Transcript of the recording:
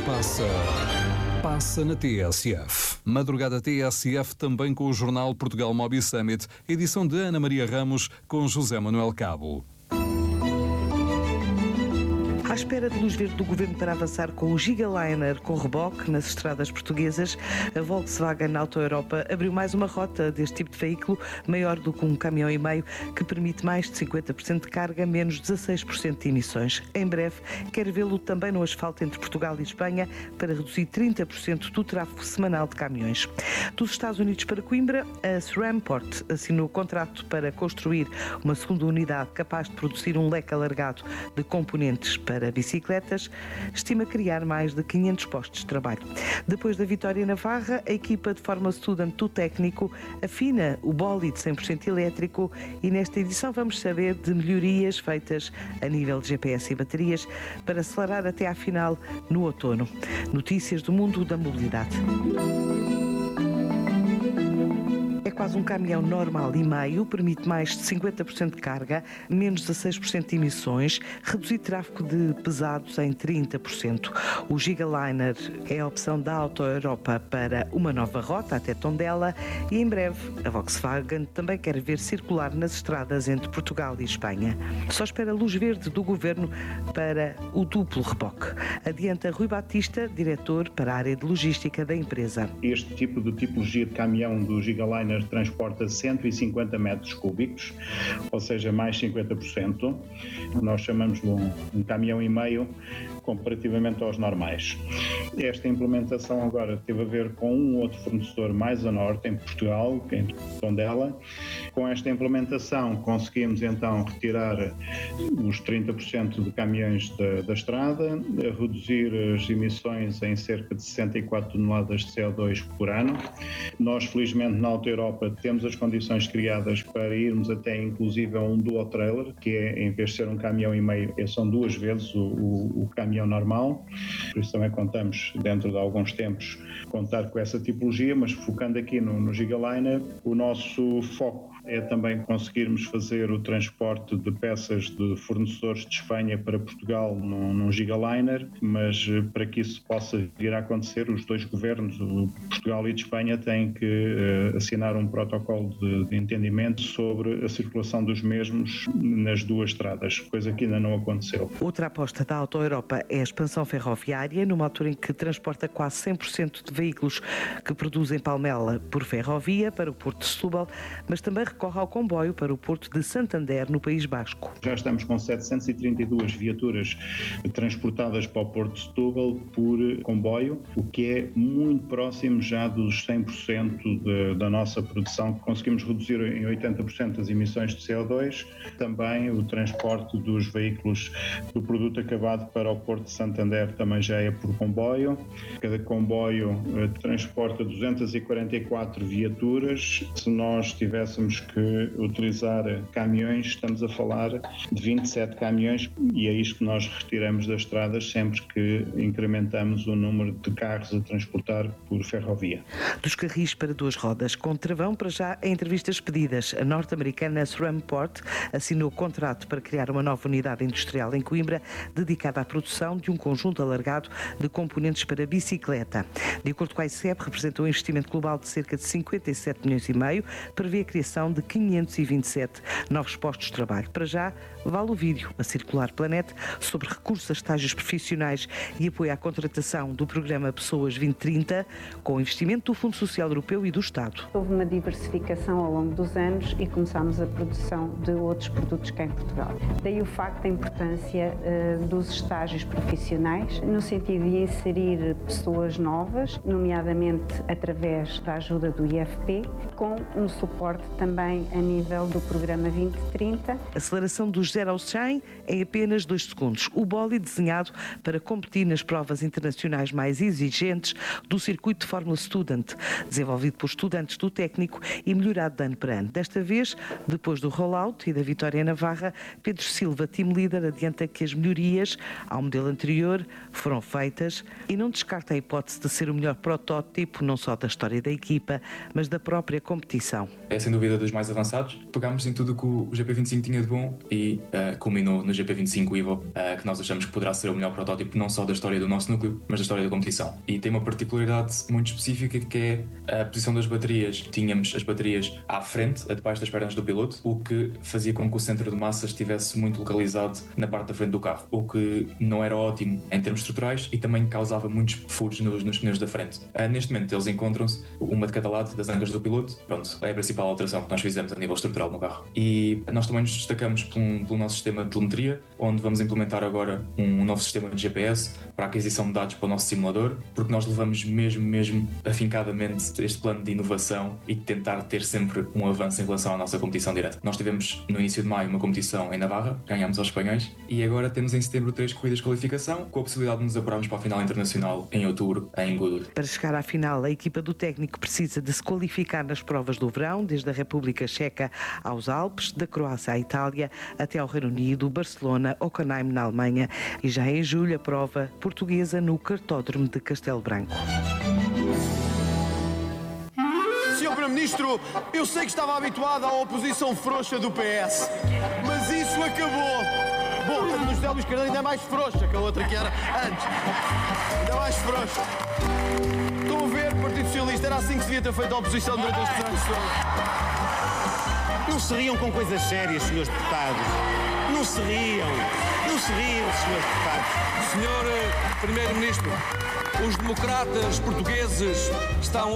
Passa na TSF. Madrugada TSF também com o jornal Portugal Mobi Summit, edição de Ana Maria Ramos com José Manuel Cabo. À espera de luz verde do Governo para avançar com o Gigaliner com reboque nas estradas portuguesas, a Volkswagen Auto Europa abriu mais uma rota deste tipo de veículo, maior do que um caminhão e meio, que permite mais de 50% de carga, menos 16% de emissõos. Em breve, quer vê-lo também no asfalto entre Portugal e Espanha para reduzir 30% do tráfego semanal de caminhões. Dos Estados Unidos para Coimbra, a SRAMport assinou o contrato para construir uma segunda unidade capaz de produzir um leque alargado de componentes para bicicletas, estima criar mais de 500 postos de trabalho. Depois da vitória na Navarra, a equipa de Fórmula Student do técnico afina o bólide 100% elétrico e nesta edição vamos saber de melhorias feitas a nível de GPS e baterias para acelerar até à final no outono. Notícias do mundo da mobilidade. É quase um caminhão normal e meio, permite mais de 50% de carga, menos 16% de emissões, reduzir tráfego de pesados em 30%. O Gigaliner é a opção da Auto Europa para uma nova rota até Tondela e em breve a Volkswagen também quer ver circular nas estradas entre Portugal e Espanha. Só espera luz verde do Governo para o duplo reboque. Adianta Rui Batista, diretor para a área de logística da empresa. Este tipo de tipologia de caminhão do Gigaliner transporta 150 metros cúbicos, ou seja, mais 50%. Nós chamamos-lhe um caminhão e meio comparativamente aos normais. Esta implementação agora teve a ver com um outro fornecedor mais a norte, em Portugal, em Tondela. Com esta implementação conseguimos então retirar os 30% de caminhões da estrada, reduzir as emissões em cerca de 64 toneladas de CO2 por ano. Nós, felizmente, na Auto Europa temos as condições criadas para irmos até inclusive a um dual trailer, que é, em vez de ser um caminhão e meio, são duas vezes o caminhão normal. Por isso também contamos, dentro de alguns tempos, contar com essa tipologia, mas focando aqui no Gigaliner, o nosso foco é também conseguirmos fazer o transporte de peças de fornecedores de Espanha para Portugal num Gigaliner, mas para que isso possa vir a acontecer, os dois governos, o Portugal e de Espanha, têm que assinar um protocolo de entendimento sobre a circulação dos mesmos nas duas estradas, coisa que ainda não aconteceu. Outra aposta da Auto Europa é a expansão ferroviária, numa altura em que transporta quase 100% de veículos que produzem Palmela por ferrovia para o Porto de Setúbal, mas também recorre ao comboio para o Porto de Santander, no País Basco. Já estamos com 732 viaturas transportadas para o Porto de Setúbal por comboio, o que é muito próximo já dos 100% da nossa produção. Conseguimos reduzir em 80% as emissões de CO2, também o transporte dos veículos do produto acabado para o Porto de Santander também já é por comboio. Cada comboio transporta 244 viaturas. Se nós tivéssemos que utilizar caminhões, estamos a falar de 27 caminhões e é isto que nós retiramos das estradas sempre que incrementamos o número de carros a transportar por ferrovia. Dos carris para duas rodas com travão, para já em entrevistas pedidas, a norte-americana SRAMport assinou o contrato para criar uma nova unidade industrial em Coimbra dedicada à produção de um conjunto alargado de componentes para bicicleta. De acordo com a ICEP, representa um investimento global de cerca de 57 milhões e meio, prevê a criação de 527 novos postos de trabalho. Para já, vale o vídeo a Circular Planet sobre recursos a estágios profissionais e apoio à contratação do programa Pessoas 2030, com investimento do Fundo Social Europeu e do Estado. Houve uma diversificação ao longo dos anos e começámos a produção de outros produtos cá em Portugal. Daí o facto da importância dos estágios profissionais, no sentido de inserir pessoas novas, nomeadamente através da ajuda do IFP, com um suporte também a nível do programa 2030. A aceleração dos 0 ao 100 em apenas 2 segundos. O bólide desenhado para competir nas provas internacionais mais exigentes do circuito de Fórmula Student, desenvolvido por estudantes do técnico e melhorado de ano para ano. Desta vez, depois do rollout e da vitória na Navarra, Pedro Silva, team leader, adianta que as melhorias ao modelo anterior foram feitas e não descarta a hipótese de ser o melhor protótipo, não só da história da equipa, mas da própria competição. é sem dúvida dos mais avançados. Pegámos em tudo que o GP25 tinha de bom e culminou no GP25 Evo, que nós achamos que poderá ser o melhor protótipo não só da história do nosso núcleo, mas da história da competição. E tem uma particularidade muito específica, que é a posição das baterias. Tínhamos as baterias à frente, debaixo das pernas do piloto, o que fazia com que o centro de massa estivesse muito localizado na parte da frente do carro, o que não era ótimo em termos estruturais e também causava muitos furos nos pneus da frente. Neste momento eles encontram-se uma de cada lado das angas do piloto. Pronto, é a principal alteração que nós fizemos a nível estrutural no carro. E nós também nos destacamos pelo nosso sistema de telemetria, onde vamos implementar agora um novo sistema de GPS para a aquisição de dados para o nosso simulador, porque nós levamos mesmo afincadamente este plano de inovação e de tentar ter sempre um avanço em relação à nossa competição direta. Nós tivemos no início de maio uma competição em Navarra, ganhámos aos espanhóis, e agora temos em setembro 3 corridas de qualificação, com a possibilidade de nos apurarmos para a final internacional em outubro, em Gudul. Para chegar à final, a equipa do técnico precisa de se qualificar nas provas do verão, desde a República Checa aos Alpes, da Croácia à Itália, até ao Reino Unido, Barcelona, Hockenheim na Alemanha, e já em julho a prova portuguesa no Cartódromo de Castelo Branco. Sr. Primeiro-Ministro, eu sei que estava habituado à oposição frouxa do PS, mas isso acabou. Bom, a do José Luís Carneiro ainda é mais frouxa que a outra que era antes. Ainda mais frouxa. Estão a ver, Partido Socialista, era assim que se devia ter feito a oposição durante estes anos todos. Não se riam com coisas sérias, senhores deputados. Não se riam, senhores deputados. Senhor Primeiro-Ministro, os democratas portugueses estão